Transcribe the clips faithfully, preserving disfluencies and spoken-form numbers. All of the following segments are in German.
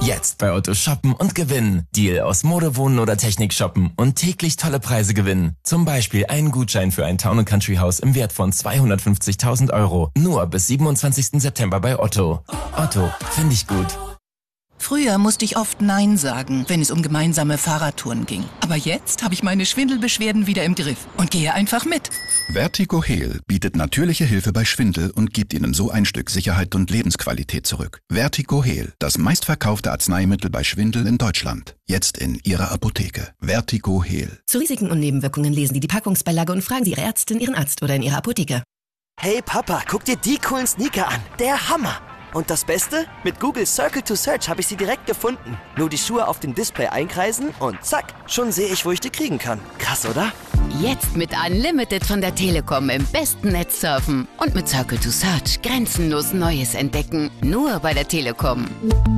Jetzt bei Otto shoppen und gewinnen. Deal aus Mode, Wohnen oder Technik shoppen und täglich tolle Preise gewinnen. Zum Beispiel einen Gutschein für ein Town and Country Haus im Wert von zweihundertfünfzigtausend Euro. Nur bis siebenundzwanzigsten September bei Otto. Otto, finde ich gut. Früher musste ich oft Nein sagen, wenn es um gemeinsame Fahrradtouren ging. Aber jetzt habe ich meine Schwindelbeschwerden wieder im Griff und gehe einfach mit. Vertigo Heal bietet natürliche Hilfe bei Schwindel und gibt Ihnen so ein Stück Sicherheit und Lebensqualität zurück. Vertigo Heal, das meistverkaufte Arzneimittel bei Schwindel in Deutschland. Jetzt in Ihrer Apotheke. Vertigo Heal. Zu Risiken und Nebenwirkungen lesen Sie die Packungsbeilage und fragen Sie Ihre Ärztin, Ihren Arzt oder in Ihrer Apotheke. Hey Papa, guck dir die coolen Sneaker an. Der Hammer! Und das Beste? Mit Google Circle to Search habe ich sie direkt gefunden. Nur die Schuhe auf dem Display einkreisen und zack, schon sehe ich, wo ich die kriegen kann. Krass, oder? Jetzt mit Unlimited von der Telekom im besten Netz surfen und mit Circle to Search grenzenlos Neues entdecken. Nur bei der Telekom.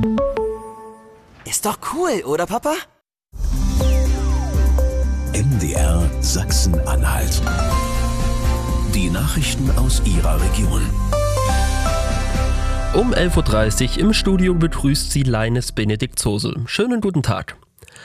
Ist doch cool, oder Papa? M D R Sachsen-Anhalt. Die Nachrichten aus Ihrer Region. Um elf Uhr dreißig im Studio begrüßt sie Leines Benedikt Zosel. Schönen guten Tag.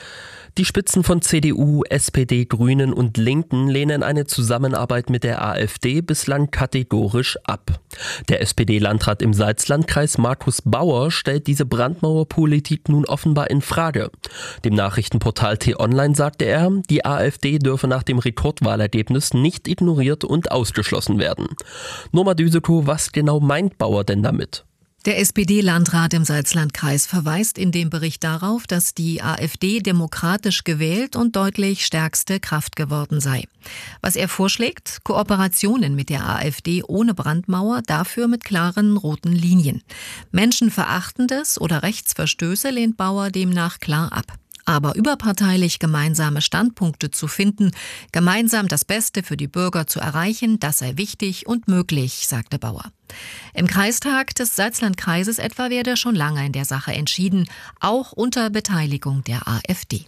Die Spitzen von C D U, S P D, Grünen und Linken lehnen eine Zusammenarbeit mit der AfD bislang kategorisch ab. Der S P D-Landrat im Salzlandkreis Markus Bauer stellt diese Brandmauerpolitik nun offenbar in Frage. Dem Nachrichtenportal T-Online sagte er, die AfD dürfe nach dem Rekordwahlergebnis nicht ignoriert und ausgeschlossen werden. Norma Düsekow, was genau meint Bauer denn damit? Der S P D-Landrat im Salzlandkreis verweist in dem Bericht darauf, dass die AfD demokratisch gewählt und deutlich stärkste Kraft geworden sei. Was er vorschlägt? Kooperationen mit der AfD ohne Brandmauer, dafür mit klaren roten Linien. Menschenverachtendes oder Rechtsverstöße lehnt Bauer demnach klar ab. Aber überparteilich gemeinsame Standpunkte zu finden, gemeinsam das Beste für die Bürger zu erreichen, das sei wichtig und möglich, sagte Bauer. Im Kreistag des Salzlandkreises etwa werde schon lange in der Sache entschieden, auch unter Beteiligung der AfD.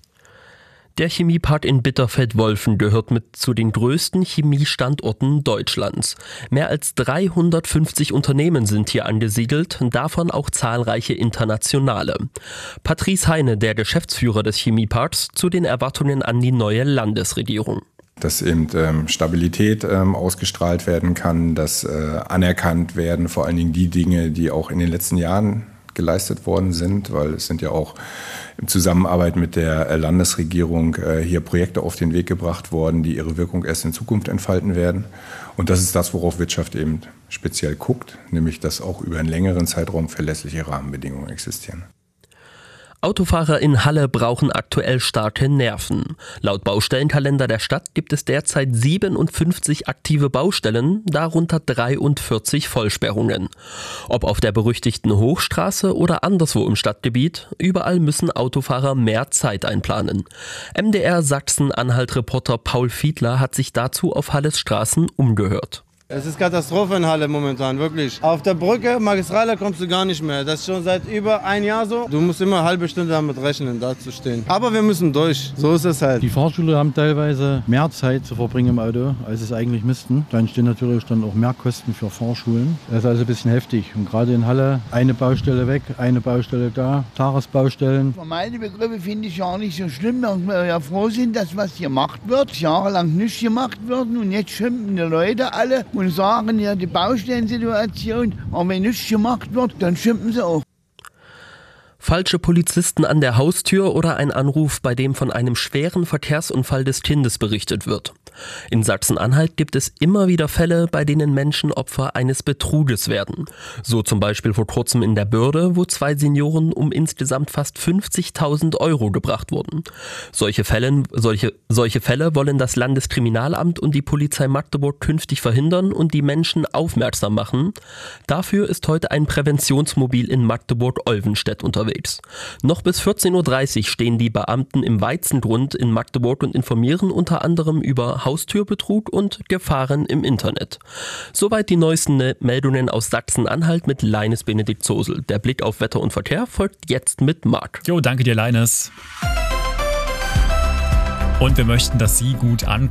Der Chemiepark in Bitterfeld-Wolfen gehört mit zu den größten Chemiestandorten Deutschlands. Mehr als dreihundertfünfzig Unternehmen sind hier angesiedelt, davon auch zahlreiche internationale. Patrice Heine, der Geschäftsführer des Chemieparks, zu den Erwartungen an die neue Landesregierung. Dass eben ähm, Stabilität ähm, ausgestrahlt werden kann, dass äh, anerkannt werden, vor allen Dingen die Dinge, die auch in den letzten Jahren geleistet worden sind, weil es sind ja auch in Zusammenarbeit mit der Landesregierung äh, hier Projekte auf den Weg gebracht worden, die ihre Wirkung erst in Zukunft entfalten werden. Und das ist das, worauf Wirtschaft eben speziell guckt, nämlich dass auch über einen längeren Zeitraum verlässliche Rahmenbedingungen existieren. Autofahrer in Halle brauchen aktuell starke Nerven. Laut Baustellenkalender der Stadt gibt es derzeit siebenundfünfzig aktive Baustellen, darunter dreiundvierzig Vollsperrungen. Ob auf der berüchtigten Hochstraße oder anderswo im Stadtgebiet, überall müssen Autofahrer mehr Zeit einplanen. M D R Sachsen-Anhalt-Reporter Paul Fiedler hat sich dazu auf Halles Straßen umgehört. Es ist Katastrophe in Halle momentan, wirklich. Auf der Brücke, Magistrale, kommst du gar nicht mehr. Das ist schon seit über ein Jahr so. Du musst immer eine halbe Stunde damit rechnen, da zu stehen. Aber wir müssen durch, so ist es halt. Die Fahrschüler haben teilweise mehr Zeit zu verbringen im Auto, als es eigentlich müssten. Dann stehen natürlich dann auch mehr Kosten für Fahrschulen. Das ist also ein bisschen heftig. Und gerade in Halle eine Baustelle weg, eine Baustelle da, Tagesbaustellen. Für meine Begriffe finde ich ja nicht so schlimm, dass wir ja froh sind, dass was gemacht wird. Jahrelang nicht gemacht wird und jetzt schimpfen die Leute alle und sagen ja die Baustellensituation, aber wenn nichts gemacht wird, dann schimpfen sie auch. Falsche Polizisten an der Haustür oder ein Anruf, bei dem von einem schweren Verkehrsunfall des Kindes berichtet wird. In Sachsen-Anhalt gibt es immer wieder Fälle, bei denen Menschen Opfer eines Betruges werden. So zum Beispiel vor kurzem in der Börde, wo zwei Senioren um insgesamt fast fünfzigtausend Euro gebracht wurden. Solche Fälle, solche, solche Fälle wollen das Landeskriminalamt und die Polizei Magdeburg künftig verhindern und die Menschen aufmerksam machen. Dafür ist heute ein Präventionsmobil in Magdeburg-Olvenstedt unterwegs. Noch bis vierzehn Uhr dreißig stehen die Beamten im Weizengrund in Magdeburg und informieren unter anderem über Haustürbetrug und Gefahren im Internet. Soweit die neuesten Meldungen aus Sachsen-Anhalt mit Leines Benedikt Zosel. Der Blick auf Wetter und Verkehr folgt jetzt mit Marc. Jo, danke dir, Leines. Und wir möchten, dass Sie gut ankommen.